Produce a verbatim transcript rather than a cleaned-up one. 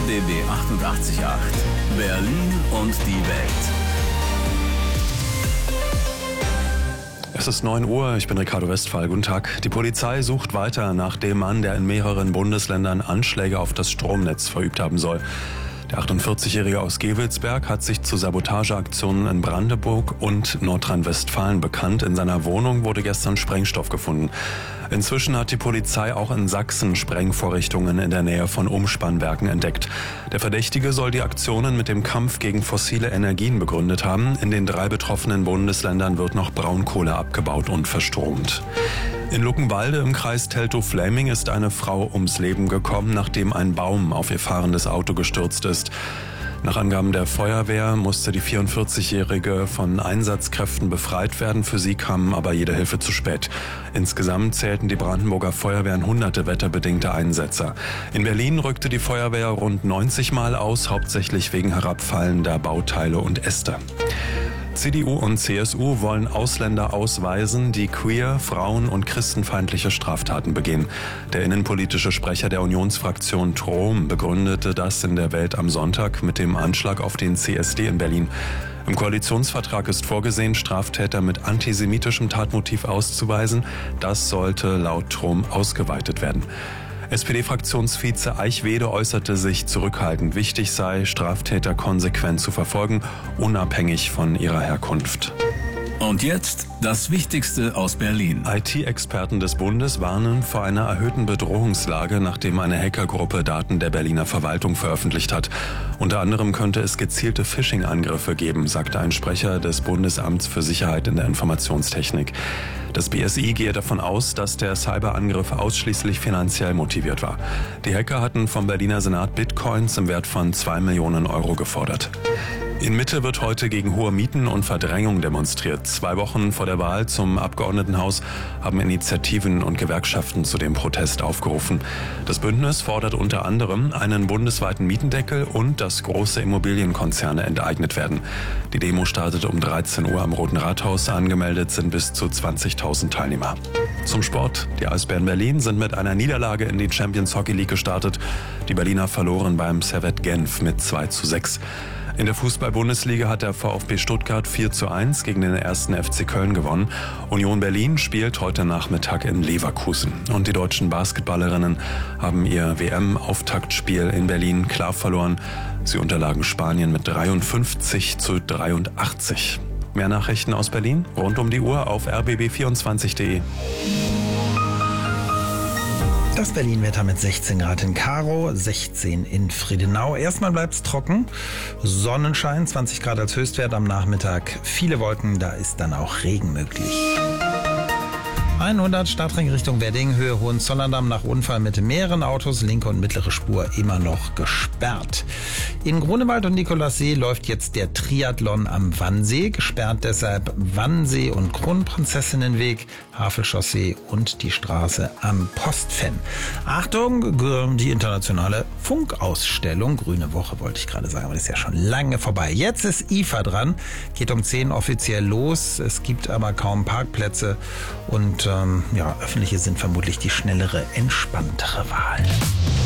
D B achtundachtzig Komma acht. Berlin und die Welt. Es ist neun Uhr, ich bin Ricardo Westphal. Guten Tag. Die Polizei sucht weiter nach dem Mann, der in mehreren Bundesländern Anschläge auf das Stromnetz verübt haben soll. Der achtundvierzigjährige aus Gevelsberg hat sich zu Sabotageaktionen in Brandenburg und Nordrhein-Westfalen bekannt. In seiner Wohnung wurde gestern Sprengstoff gefunden. Inzwischen hat die Polizei auch in Sachsen Sprengvorrichtungen in der Nähe von Umspannwerken entdeckt. Der Verdächtige soll die Aktionen mit dem Kampf gegen fossile Energien begründet haben. In den drei betroffenen Bundesländern wird noch Braunkohle abgebaut und verstromt. In Luckenwalde im Kreis Teltow-Fläming ist eine Frau ums Leben gekommen, nachdem ein Baum auf ihr fahrendes Auto gestürzt ist. Nach Angaben der Feuerwehr musste die vierundvierzigjährige von Einsatzkräften befreit werden. Für sie kam aber jede Hilfe zu spät. Insgesamt zählten die Brandenburger Feuerwehren hunderte wetterbedingte Einsätze. In Berlin rückte die Feuerwehr rund neunzig Mal aus, hauptsächlich wegen herabfallender Bauteile und Äste. C D U und C S U wollen Ausländer ausweisen, die queer, frauen- und christenfeindliche Straftaten begehen. Der innenpolitische Sprecher der Unionsfraktion Trom begründete das in der Welt am Sonntag mit dem Anschlag auf den C S D in Berlin. Im Koalitionsvertrag ist vorgesehen, Straftäter mit antisemitischem Tatmotiv auszuweisen. Das sollte laut Trom ausgeweitet werden. S P D-Fraktionsvize Eichwede äußerte sich zurückhaltend. Wichtig sei, Straftäter konsequent zu verfolgen, unabhängig von ihrer Herkunft. Und jetzt das Wichtigste aus Berlin. I T-Experten des Bundes warnen vor einer erhöhten Bedrohungslage, nachdem eine Hackergruppe Daten der Berliner Verwaltung veröffentlicht hat. Unter anderem könnte es gezielte Phishing-Angriffe geben, sagte ein Sprecher des Bundesamts für Sicherheit in der Informationstechnik. Das B S I gehe davon aus, dass der Cyberangriff ausschließlich finanziell motiviert war. Die Hacker hatten vom Berliner Senat Bitcoins im Wert von zwei Millionen Euro gefordert. In Mitte wird heute gegen hohe Mieten und Verdrängung demonstriert. Zwei Wochen vor der Wahl zum Abgeordnetenhaus haben Initiativen und Gewerkschaften zu dem Protest aufgerufen. Das Bündnis fordert unter anderem einen bundesweiten Mietendeckel und dass große Immobilienkonzerne enteignet werden. Die Demo startet um dreizehn Uhr am Roten Rathaus. Angemeldet sind bis zu zwanzigtausend Teilnehmer. Zum Sport. Die Eisbären Berlin sind mit einer Niederlage in die Champions Hockey League gestartet. Die Berliner verloren beim Servette Genf mit zwei zu sechs. In der Fußball-Bundesliga hat der VfB Stuttgart vier zu eins gegen den ersten F C Köln gewonnen. Union Berlin spielt heute Nachmittag in Leverkusen. Und die deutschen Basketballerinnen haben ihr W M-Auftaktspiel in Berlin klar verloren. Sie unterlagen Spanien mit dreiundfünfzig zu dreiundachtzig. Mehr Nachrichten aus Berlin rund um die Uhr auf r b b vierundzwanzig punkt de. Das Berlin-Wetter mit sechzehn Grad in Karow, sechzehn in Friedenau. Erstmal bleibt es trocken, Sonnenschein, zwanzig Grad als Höchstwert am Nachmittag. Viele Wolken, da ist dann auch Regen möglich. hundert Stadtring Richtung Wedding, Höhe Hohenzollern-Damm nach Unfall mit mehreren Autos, linke und mittlere Spur immer noch gesperrt. In Grunewald und Nikolassee läuft jetzt der Triathlon am Wannsee, gesperrt deshalb Wannsee und Kronprinzessinnenweg, Havelchaussee und die Straße am Postfenn. Achtung, die internationale Funkausstellung, Grüne Woche wollte ich gerade sagen, aber das ist ja schon lange vorbei. Jetzt ist I F A dran, geht um zehn offiziell los, es gibt aber kaum Parkplätze und ähm, ja, öffentliche sind vermutlich die schnellere, entspanntere Wahl.